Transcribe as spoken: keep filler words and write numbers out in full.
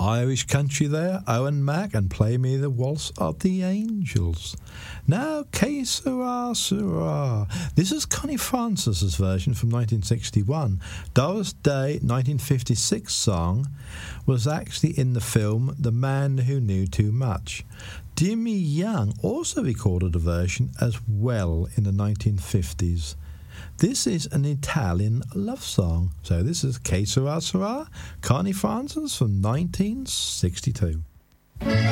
Irish country there, Owen Mac, and Play Me the Waltz of the Angels. Now, Que Sera, Sera. This is Connie Francis's version from nineteen sixty-one. Doris Day, nineteen fifty-six song, was actually in the film The Man Who Knew Too Much. Jimmy Young also recorded a version as well in the nineteen fifties. This is an Italian love song. So this is Que Sera, Sera, Connie Francis from nineteen sixty-two.